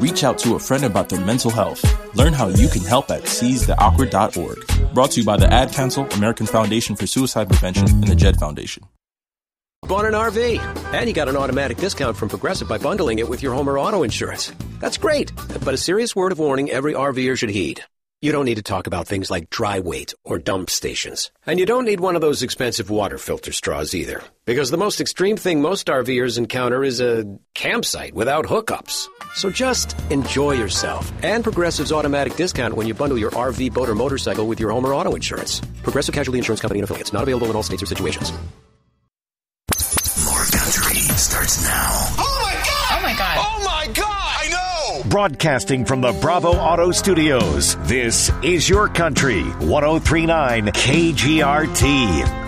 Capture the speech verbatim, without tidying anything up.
reach out to a friend about their mental health. Learn how you can help at seize the awkward dot org. Brought to you by the Ad Council, American Foundation for Suicide Prevention, and the Jed Foundation. Bought an R V, and you got an automatic discount from Progressive by bundling it with your home or auto insurance. That's great, but a serious word of warning every RVer should heed. You don't need to talk about things like dry weight or dump stations. And you don't need one of those expensive water filter straws either. Because the most extreme thing most RVers encounter is a campsite without hookups. So just enjoy yourself and Progressive's automatic discount when you bundle your R V, boat, or motorcycle with your home or auto insurance. Progressive Casualty Insurance Company and affiliates. Not available in all states or situations. More Country starts now. Oh my God! Oh my God! Oh my God! I know! Broadcasting from the Bravo Auto Studios, this is Your Country, one oh three point nine K G R T.